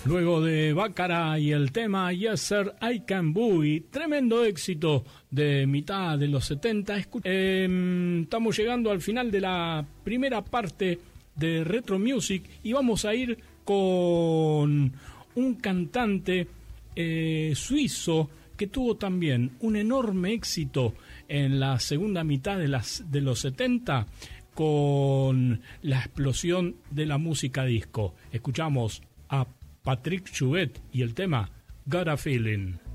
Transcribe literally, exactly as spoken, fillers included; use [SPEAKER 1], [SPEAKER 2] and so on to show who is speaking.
[SPEAKER 1] Luego de Baccara y el tema Yes Sir, I Can Boogie, tremendo éxito de mitad de los setenta. Eh, estamos llegando al final de la primera parte de Retro Music y vamos a ir con un cantante eh, suizo que tuvo también un enorme éxito en la segunda mitad de, las, de los setenta con la explosión de la música disco. Escuchamos a Patrick Chubet y el tema Got a Feeling.